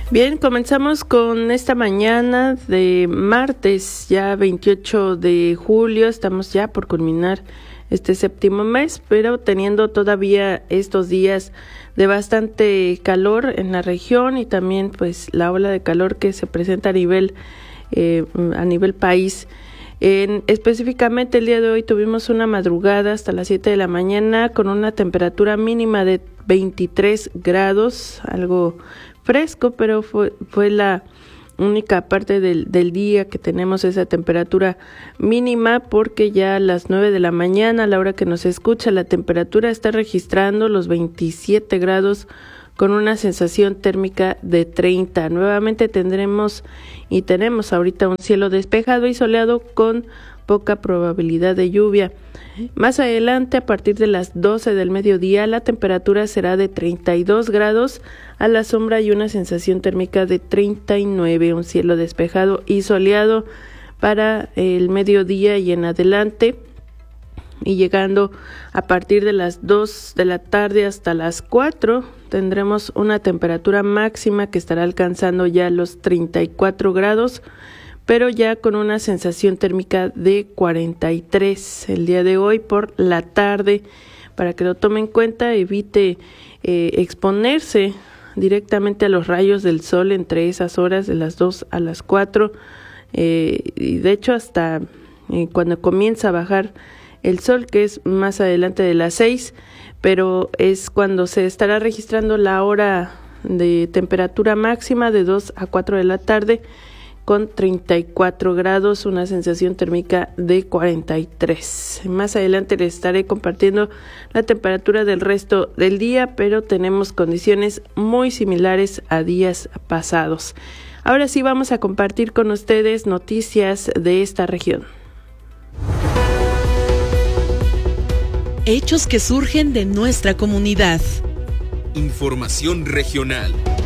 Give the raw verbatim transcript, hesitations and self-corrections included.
Bien, comenzamos con esta mañana de martes, ya veintiocho de julio, estamos ya por culminar este séptimo mes, pero teniendo todavía estos días de bastante calor en la región y también pues la ola de calor que se presenta a nivel eh, a nivel país. En, específicamente el día de hoy tuvimos una madrugada hasta las siete de la mañana con una temperatura mínima de veintitrés grados, algo fresco, pero fue, fue la única parte del, del día que tenemos esa temperatura mínima, porque ya a las nueve de la mañana, a la hora que nos escucha, la temperatura está registrando los veintisiete grados con una sensación térmica de treinta. Nuevamente tendremos y tenemos ahorita un cielo despejado y soleado con poca probabilidad de lluvia. Más adelante, a partir de las doce del mediodía, la temperatura será de treinta y dos grados a la sombra y una sensación térmica de treinta y nueve, un cielo despejado y soleado para el mediodía y en adelante, y llegando a partir de las dos de la tarde hasta las cuatro, tendremos una temperatura máxima que estará alcanzando ya los treinta y cuatro grados, pero ya con una sensación térmica de cuarenta y tres el día de hoy por la tarde. Para que lo tome en cuenta, evite eh, exponerse directamente a los rayos del sol entre esas horas de las dos a las cuatro, eh, y de hecho hasta eh, cuando comienza a bajar el sol, que es más adelante de las seis, pero es cuando se estará registrando la hora de temperatura máxima de dos a cuatro de la tarde, con treinta y cuatro grados, una sensación térmica de cuarenta y tres. Más adelante les estaré compartiendo la temperatura del resto del día, pero tenemos condiciones muy similares a días pasados. Ahora sí vamos a compartir con ustedes noticias de esta región. Hechos que surgen de nuestra comunidad. Información regional.